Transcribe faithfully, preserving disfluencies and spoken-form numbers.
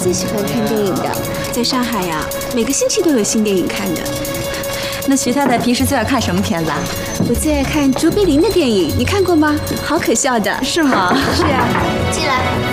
最喜欢看电影的，在上海呀，每个星期都有新电影看的。 那徐太太平时最爱看什么片子啊？ 我最爱看卓别林的电影，你看过吗？好可笑的。 是吗？ 是啊。 进来。